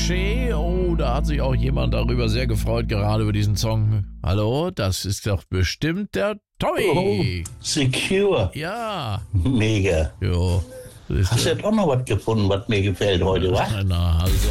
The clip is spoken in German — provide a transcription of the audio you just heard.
Caché. Oh, da hat sich auch jemand darüber sehr gefreut, gerade über diesen Song. Hallo, das ist doch bestimmt der Tommy. Oh, Secure. Ja. Mega. Jo. Hast du ja doch noch was gefunden, was mir gefällt heute, wa? Na, also.